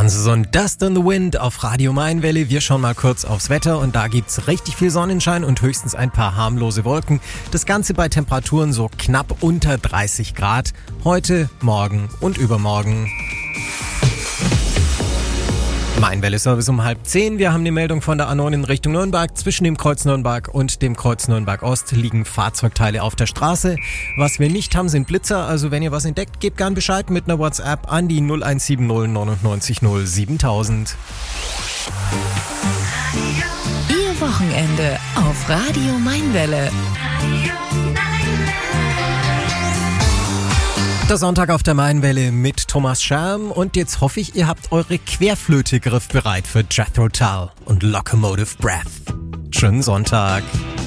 Kansas und Dust in the Wind auf Radio Mainwelle. Wir schauen mal kurz aufs Wetter und da gibt's richtig viel Sonnenschein und höchstens ein paar harmlose Wolken. Das Ganze bei Temperaturen so knapp unter 30 Grad. Heute, morgen und übermorgen. Mainwelle-Service um 9:30. Wir haben die Meldung von der A9 in Richtung Nürnberg. Zwischen dem Kreuz Nürnberg und dem Kreuz Nürnberg Ost liegen Fahrzeugteile auf der Straße. Was wir nicht haben, sind Blitzer. Also wenn ihr was entdeckt, gebt gern Bescheid mit einer WhatsApp an die 0170 99 0 7000. Ihr Wochenende auf Radio Mainwelle. Der Sonntag auf der Mainwelle mit Thomas Scherm und jetzt hoffe ich, ihr habt eure Querflöte griffbereit für Jethro Tull und Locomotive Breath. Schönen Sonntag.